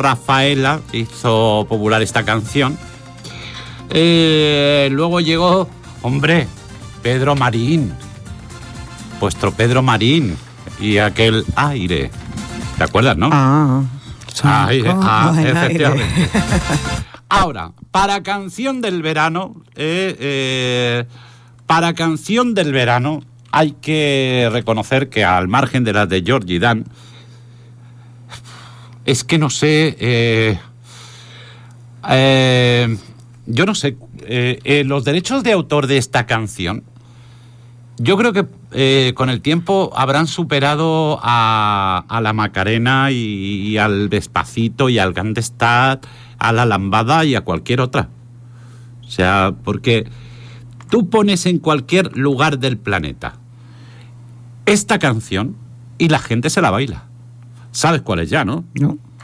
Rafaela hizo popular esta canción. Luego llegó, hombre, Pedro Marín, vuestro Pedro Marín, y aquel aire. ¿Te acuerdas, no? Aire, efectivamente. Ahora, para canción del verano, hay que reconocer que al margen de las de Georgie Dan, es que no sé, yo no sé, los derechos de autor de esta canción, yo creo que con el tiempo habrán superado a la Macarena y al Despacito y al Gandestad, a la Lambada y a cualquier otra. O sea, porque tú pones en cualquier lugar del planeta esta canción y la gente se la baila. ¿Sabes cuál es ya, no? No.